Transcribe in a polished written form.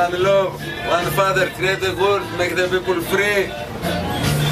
one love, one father, create the world, make the people free.